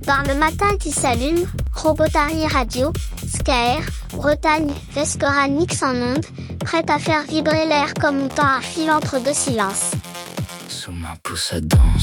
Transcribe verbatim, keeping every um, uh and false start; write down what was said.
Dans le matin qui s'allume, Robotari Radio, Scaer, Bretagne, Vescoranix en onde, prête à faire vibrer l'air comme on tend un fil entre deux silences. Sous ma pousse à danse.